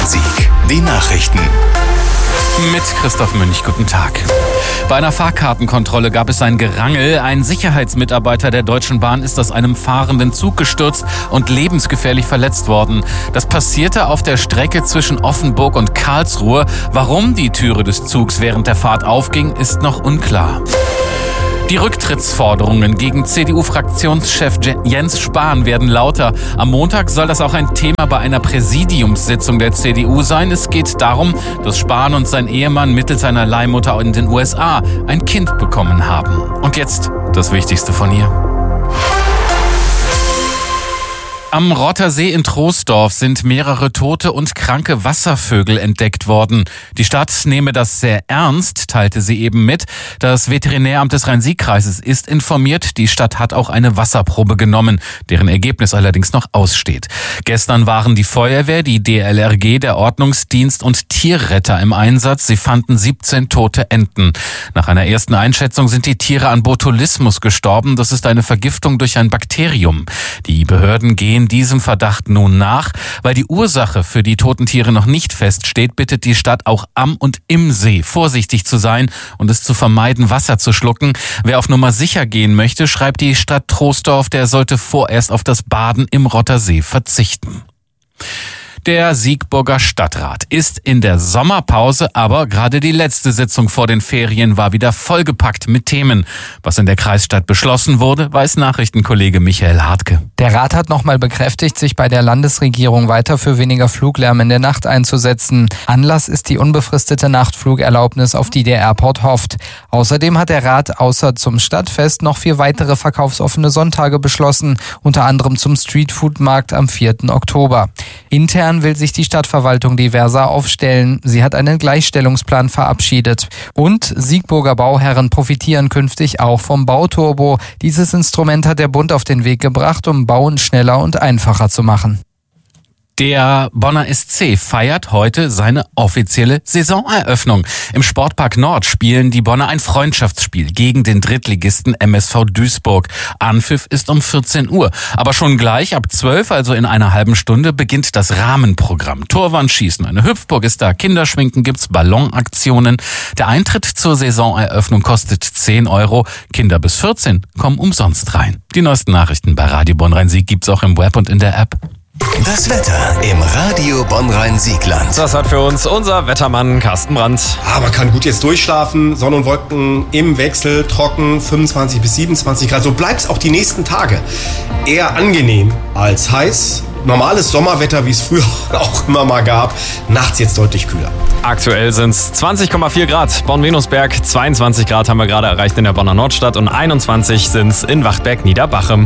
Bonn-Rhein-Sieg. Die Nachrichten. Mit Christoph Münch, guten Tag. Bei einer Fahrkartenkontrolle gab es ein Gerangel. Ein Sicherheitsmitarbeiter der Deutschen Bahn ist aus einem fahrenden Zug gestürzt und lebensgefährlich verletzt worden. Das passierte auf der Strecke zwischen Offenburg und Karlsruhe. Warum die Türe des Zugs während der Fahrt aufging, ist noch unklar. Die Rücktrittsforderungen gegen CDU-Fraktionschef Jens Spahn werden lauter. Am Montag soll das auch ein Thema bei einer Präsidiumssitzung der CDU sein. Es geht darum, dass Spahn und sein Ehemann mittels seiner Leihmutter in den USA ein Kind bekommen haben. Und jetzt das Wichtigste von ihr. Am Rottersee in Troisdorf sind mehrere tote und kranke Wasservögel entdeckt worden. Die Stadt nehme das sehr ernst, teilte sie eben mit. Das Veterinäramt des Rhein-Sieg-Kreises ist informiert. Die Stadt hat auch eine Wasserprobe genommen, deren Ergebnis allerdings noch aussteht. Gestern waren die Feuerwehr, die DLRG, der Ordnungsdienst und Tierretter im Einsatz. Sie fanden 17 tote Enten. Nach einer ersten Einschätzung sind die Tiere an Botulismus gestorben. Das ist eine Vergiftung durch ein Bakterium. Die Behörden gehen diesem Verdacht nun nach. Weil die Ursache für die toten Tiere noch nicht feststeht, bittet die Stadt auch am und im See vorsichtig zu sein und es zu vermeiden, Wasser zu schlucken. Wer auf Nummer sicher gehen möchte, schreibt die Stadt Troisdorf, der sollte vorerst auf das Baden im Rottersee verzichten. Der Siegburger Stadtrat ist in der Sommerpause, aber gerade die letzte Sitzung vor den Ferien war wieder vollgepackt mit Themen. Was in der Kreisstadt beschlossen wurde, weiß Nachrichtenkollege Michael Hartke. Der Rat hat nochmal bekräftigt, sich bei der Landesregierung weiter für weniger Fluglärm in der Nacht einzusetzen. Anlass ist die unbefristete Nachtflugerlaubnis, auf die der Airport hofft. Außerdem hat der Rat außer zum Stadtfest noch 4 weitere verkaufsoffene Sonntage beschlossen, unter anderem zum Streetfood-Markt am 4. Oktober. Intern will sich die Stadtverwaltung diverser aufstellen. Sie hat einen Gleichstellungsplan verabschiedet. Und Siegburger Bauherren profitieren künftig auch vom Bauturbo. Dieses Instrument hat der Bund auf den Weg gebracht, um Bauen schneller und einfacher zu machen. Der Bonner SC feiert heute seine offizielle Saisoneröffnung. Im Sportpark Nord spielen die Bonner ein Freundschaftsspiel gegen den Drittligisten MSV Duisburg. Anpfiff ist um 14 Uhr. Aber schon gleich ab 12, also in einer halben Stunde, beginnt das Rahmenprogramm. Torwandschießen, eine Hüpfburg ist da, Kinderschminken gibt's, Ballonaktionen. Der Eintritt zur Saisoneröffnung kostet 10 €. Kinder bis 14 kommen umsonst rein. Die neuesten Nachrichten bei Radio Bonn-Rhein-Sieg gibt's auch im Web und in der App. Das Wetter im Radio Bonn-Rhein-Siegland. Das hat für uns unser Wettermann Carsten Brandt. Man kann gut jetzt durchschlafen. Sonne und Wolken im Wechsel, trocken, 25 bis 27 Grad. So bleibt es auch die nächsten Tage. Eher angenehm als heiß. Normales Sommerwetter, wie es früher auch immer mal gab. Nachts jetzt deutlich kühler. Aktuell sind es 20,4 Grad. Bonn-Venusberg, 22 Grad haben wir gerade erreicht in der Bonner Nordstadt und 21 sind es in Wachtberg-Niederbachem.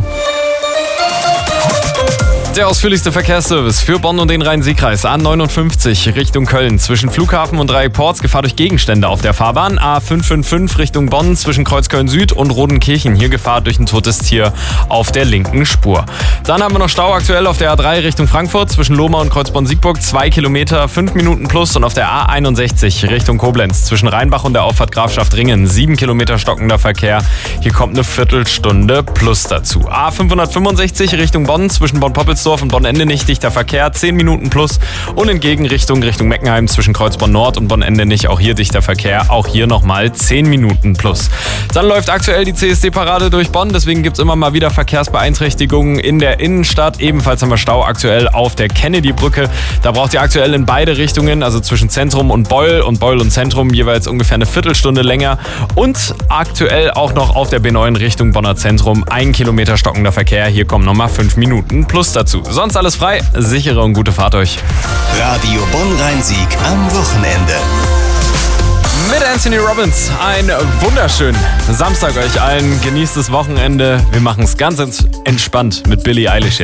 Der ausführlichste Verkehrsservice für Bonn und den Rhein-Sieg-Kreis. A59 Richtung Köln zwischen Flughafen und Dreieckports, Gefahr durch Gegenstände auf der Fahrbahn. A555 Richtung Bonn zwischen Kreuzköln Süd und Rodenkirchen. Hier Gefahr durch ein totes Tier auf der linken Spur. Dann haben wir noch Stau aktuell auf der A3 Richtung Frankfurt zwischen Lohmar und Kreuzborn-Siegburg. 2 Kilometer, 5 Minuten plus. Und auf der A61 Richtung Koblenz zwischen Rheinbach und der Auffahrt Grafschaft Ringen. 7 Kilometer stockender Verkehr. Hier kommt eine Viertelstunde plus dazu. A565 Richtung Bonn zwischen Bonn-Poppelsdorf und Bonn-Endenich dichter Verkehr, 10 Minuten plus. Und in Gegenrichtung Richtung Meckenheim zwischen Kreuzborn Nord und Bonn-Endenich, auch hier dichter Verkehr, auch hier nochmal 10 Minuten plus. Dann läuft aktuell die CSD-Parade durch Bonn, deswegen gibt es immer mal wieder Verkehrsbeeinträchtigungen in der Innenstadt. Ebenfalls haben wir Stau aktuell auf der Kennedy-Brücke. Da braucht ihr aktuell in beide Richtungen, also zwischen Zentrum und Beul und Zentrum, jeweils ungefähr eine Viertelstunde länger. Und aktuell auch noch auf der B9 Richtung Bonner Zentrum, 1 Kilometer stockender Verkehr. Hier kommen nochmal 5 Minuten plus dazu. Sonst alles frei, sichere und gute Fahrt euch. Radio Bonn-Rhein-Sieg am Wochenende. Mit Anthony Robbins, ein wunderschönen Samstag euch allen. Genießt das Wochenende. Wir machen es ganz entspannt mit Billie Eilish jetzt.